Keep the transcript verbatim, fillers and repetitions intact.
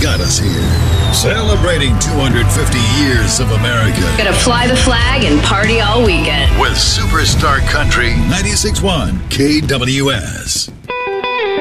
got us here. Celebrating two hundred fifty years of America. Gonna fly the flag and party all weekend. With Superstar Country ninety-six point one K W S.